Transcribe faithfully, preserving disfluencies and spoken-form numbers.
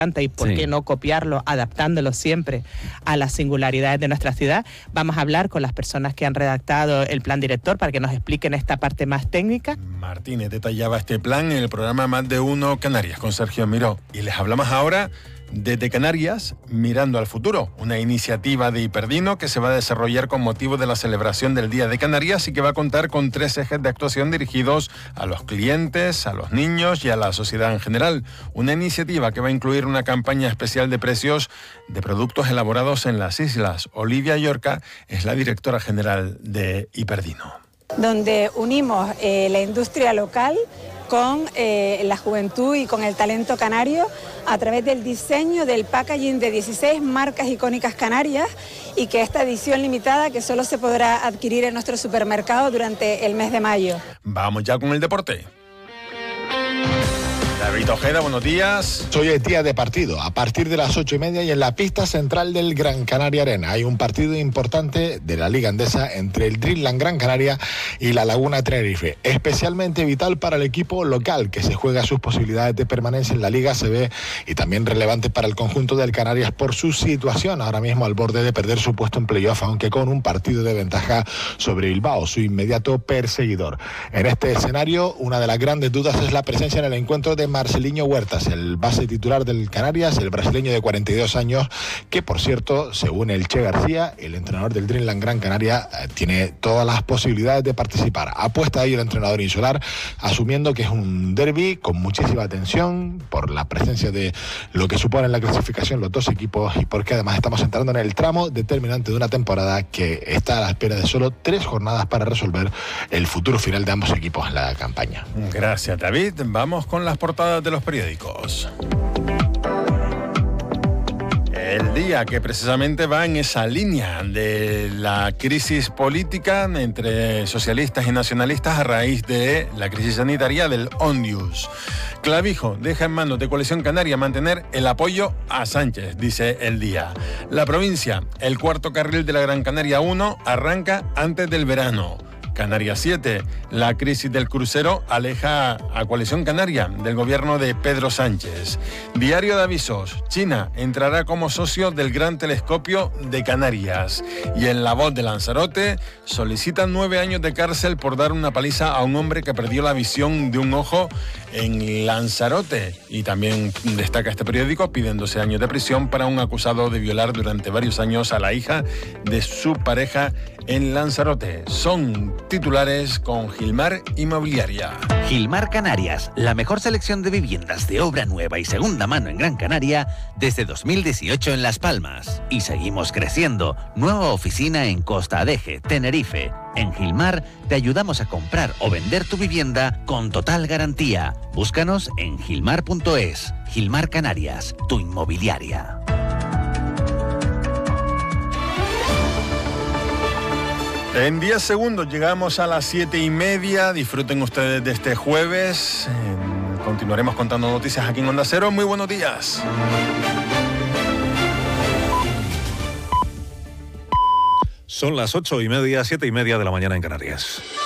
y por Sí. qué no copiarlo, adaptándolo siempre a las singularidades de nuestra ciudad. Vamos a hablar con las personas que han redactado el plan director para que nos expliquen esta parte más técnica. Martínez detallaba este plan en el programa Más de Uno Canarias con Sergio Miró. Y les hablamos ahora desde Canarias, mirando al futuro, una iniciativa de Hiperdino que se va a desarrollar con motivo de la celebración del Día de Canarias y que va a contar con tres ejes de actuación dirigidos a los clientes, a los niños y a la sociedad en general. Una iniciativa que va a incluir una campaña especial de precios de productos elaborados en las islas. Olivia Llorca es la directora general de Hiperdino. Donde unimos eh, la industria local con eh, la juventud y con el talento canario a través del diseño del packaging de dieciséis marcas icónicas canarias, y que esta edición limitada que solo se podrá adquirir en nuestro supermercado durante el mes de mayo. Vamos ya con el deporte. David Ojeda, buenos días. Hoy es día de partido, a partir de las ocho y media y en la pista central del Gran Canaria Arena. Hay un partido importante de la Liga Endesa entre el Dreamland Gran Canaria y la Laguna Tenerife. Especialmente vital para el equipo local, que se juega sus posibilidades de permanencia en la Liga A C B, y también relevante para el conjunto del Canarias por su situación ahora mismo al borde de perder su puesto en playoff, aunque con un partido de ventaja sobre Bilbao, su inmediato perseguidor. En este escenario, una de las grandes dudas es la presencia en el encuentro de Marceliño Huertas, el base titular del Canarias, el brasileño de cuarenta y dos años, que por cierto, según el Che García, el entrenador del Dreamland Gran Canaria, eh, tiene todas las posibilidades de participar. Apuesta ahí el entrenador insular, asumiendo que es un derbi con muchísima tensión por la presencia de lo que supone la clasificación los dos equipos, y porque además estamos entrando en el tramo determinante de una temporada que está a la espera de solo tres jornadas para resolver el futuro final de ambos equipos en la campaña. Gracias, David. Vamos con las portadas de los periódicos. El Día, que precisamente va en esa línea de la crisis política entre socialistas y nacionalistas a raíz de la crisis sanitaria del Ondius. Clavijo deja en manos de Coalición Canaria mantener el apoyo a Sánchez, dice El Día. La Provincia, el cuarto carril de la Gran Canaria uno arranca antes del verano. Canarias siete, la crisis del crucero aleja a Coalición Canaria del gobierno de Pedro Sánchez. Diario de Avisos, China entrará como socio del Gran Telescopio de Canarias. Y en La Voz de Lanzarote, solicitan nueve años de cárcel por dar una paliza a un hombre que perdió la visión de un ojo en Lanzarote. Y también destaca este periódico, piden doce años de prisión para un acusado de violar durante varios años a la hija de su pareja en Lanzarote. Son titulares con Gilmar Inmobiliaria. Gilmar Canarias, la mejor selección de viviendas de obra nueva y segunda mano en Gran Canaria desde dos mil dieciocho en Las Palmas. Y seguimos creciendo. Nueva oficina en Costa Adeje, Tenerife. En Gilmar te ayudamos a comprar o vender tu vivienda con total garantía. Búscanos en gilmar punto es. Gilmar Canarias, tu inmobiliaria. En diez segundos llegamos a las siete y media. Disfruten ustedes de este jueves. Eh, continuaremos contando noticias aquí en Onda Cero. Muy buenos días. Son las ocho y media, siete y media de la mañana en Canarias.